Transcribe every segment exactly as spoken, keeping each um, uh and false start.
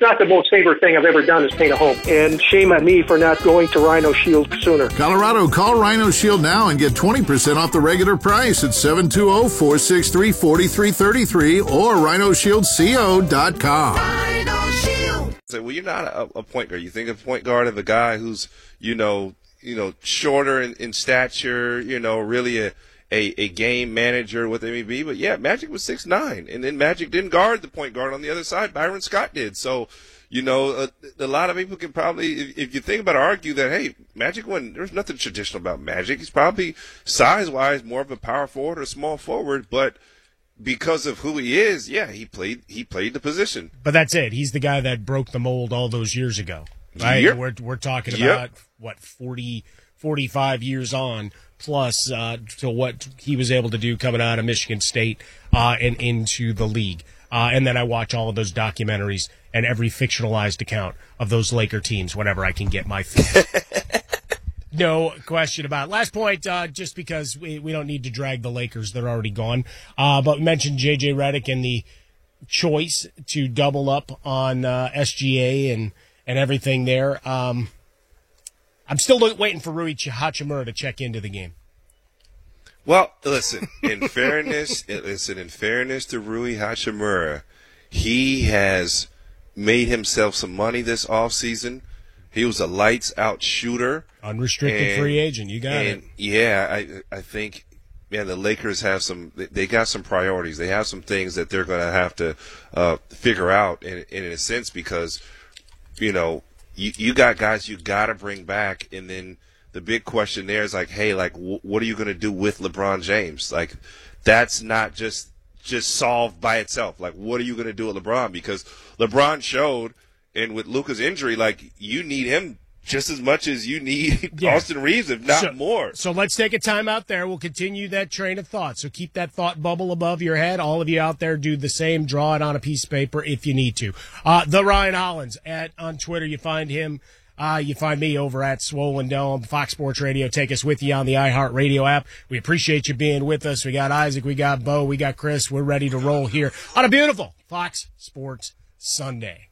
not the most favorite thing I've ever done is paint a home. And shame on me for not going to Rhino Shield sooner. Colorado, call Rhino Shield now and get twenty percent off the regular price at seven two zero, four six three, four three three three or rhino shield co dot com. Rhino Shield. So, well, you're not a, a point guard. You think of point guard of a guy who's, you know, you know, shorter in, in stature, you know, really a, a, a game manager with M E B. But, yeah, Magic was six nine, and then Magic didn't guard the point guard on the other side. Byron Scott did. So, you know, a, a lot of people can probably, if, if you think about it, argue that, hey, Magic wasn't, there's nothing traditional about Magic. He's probably size-wise more of a power forward or small forward, but because of who he is, yeah, he played he played the position. But that's it. He's the guy that broke the mold all those years ago. Right? Yep. We're we're talking Yep. about what forty, forty-five years on plus uh, to what he was able to do coming out of Michigan State uh, and into the league. Uh, and then I watch all of those documentaries and every fictionalized account of those Laker teams whenever I can get my feet. No question about it. Last point, uh, just because we, we don't need to drag the Lakers. They're already gone. Uh, but we mentioned J J Redick and the choice to double up on uh, S G A and, and everything there. Um, I'm still look, waiting for Rui Hachimura to check into the game. Well, listen, in fairness, listen, in fairness to Rui Hachimura, he has made himself some money this offseason. He was a lights-out shooter. Unrestricted and, free agent. You got and, it. Yeah, I I think, man, the Lakers have some – they got some priorities. They have some things that they're going to have to uh, figure out in, in a sense because, you know, you, you got guys you got to bring back. And then the big question there is like, hey, like, w- what are you going to do with LeBron James? Like, that's not just just solved by itself. Like, what are you going to do with LeBron? Because LeBron showed – and with Luka's injury, like, you need him just as much as you need yeah. Austin Reeves, if not so, more. So let's take a time out there. We'll continue that train of thought. So keep that thought bubble above your head. All of you out there do the same. Draw it on a piece of paper if you need to. Uh, the Ryan Hollins at on Twitter. You find him. Uh, you find me over at Swollen Dome, Fox Sports Radio. Take us with you on the iHeartRadio app. We appreciate you being with us. We got Isaac, we got Bo, we got Chris. We're ready to roll here on a beautiful Fox Sports Sunday.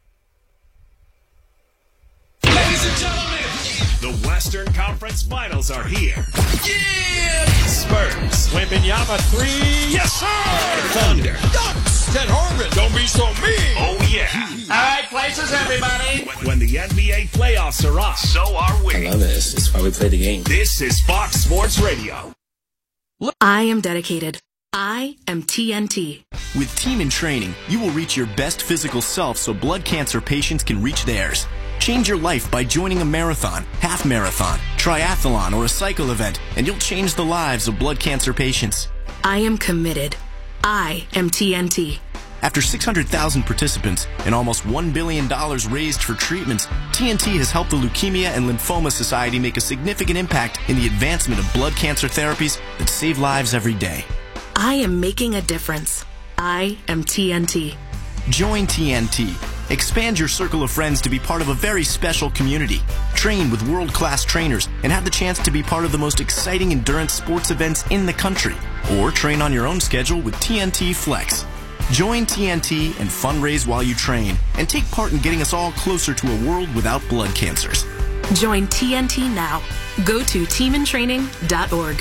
Ladies and gentlemen, the Western Conference Finals are here. Yeah! Spurs. Wembanyama three. Yes, sir! Thunder. Ducks. Ted Harmon. Don't be so mean. Oh, yeah. All right, places, everybody. When, when the N B A playoffs are on, so are we. I love it. It's, it's why we play the game. This is Fox Sports Radio. I am dedicated. I am T N T. With Team in Training, you will reach your best physical self so blood cancer patients can reach theirs. Change your life by joining a marathon, half marathon, triathlon, or a cycle event, and you'll change the lives of blood cancer patients. I am committed. I am T N T. After six hundred thousand participants and almost one billion dollars raised for treatments, T N T has helped the Leukemia and Lymphoma Society make a significant impact in the advancement of blood cancer therapies that save lives every day. I am making a difference. I am T N T. Join T N T. Expand your circle of friends to be part of a very special community. Train with world-class trainers and have the chance to be part of the most exciting endurance sports events in the country. Or train on your own schedule with T N T Flex. Join T N T and fundraise while you train and take part in getting us all closer to a world without blood cancers. Join T N T now. Go to team in training dot org.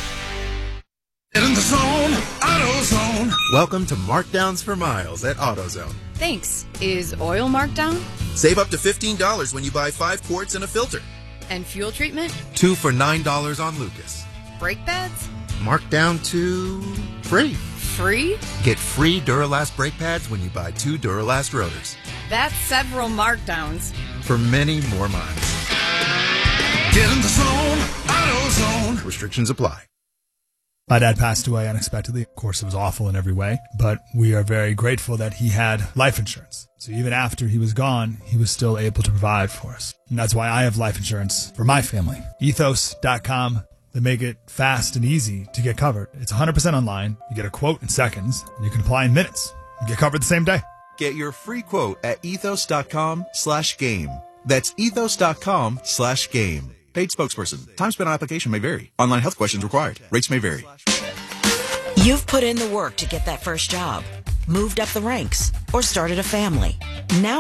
Get in the zone, AutoZone. Welcome to Markdowns for Miles at AutoZone. Thanks. Is oil marked down? Save up to fifteen dollars when you buy five quarts and a filter. And fuel treatment? Two for nine dollars on Lucas. Brake pads? Marked down to free. Free? Get free Duralast brake pads when you buy two Duralast rotors. That's several markdowns. For many more miles. Get in the zone, AutoZone. Restrictions apply. My dad passed away unexpectedly. Of course, it was awful in every way, but we are very grateful that he had life insurance. So even after he was gone, he was still able to provide for us. And that's why I have life insurance for my family. ethos dot com. They make it fast and easy to get covered. It's one hundred percent online. You get a quote in seconds, and you can apply in minutes and get covered the same day. Get your free quote at ethos dot com slash game. That's ethos dot com slash game. Paid spokesperson. Time spent on application may vary. Online health questions required. Rates may vary. You've put in the work to get that first job, moved up the ranks, or started a family. Now